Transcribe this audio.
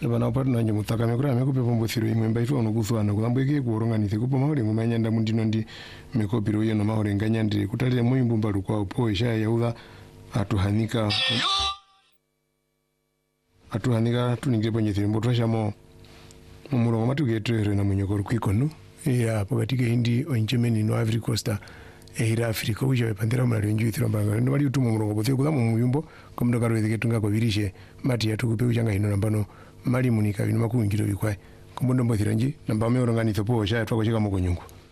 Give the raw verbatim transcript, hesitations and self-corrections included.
Lebana upatu na njumu taka mekura mekupe pombo thiro imwe mbaitu wano kuthwana kulambweke kuoronga nithi kupo mahore ngumanyanda mundino ndi mekopiro yeno mahore nganyandire kutalile muimbu mbalu kwa upo isha ya udha atuhanika atuhanika tuningire nyethire mboto shamo mumurongo matugetere na munyoko kwikonu ya pokatike hindi onchemeni no Ivory Coast ehira Afrika uja pandera mali nju ithiro mbanga no bali utumu murongo bothe kula mu muyumbo komndo karo yethike tunga ko birishe mati yatukupe ujanga hino nambano mali munika bino makuingiro bikwaye kombondo mbothira nji namba me oronga nitho po sha twako chika moko nyungu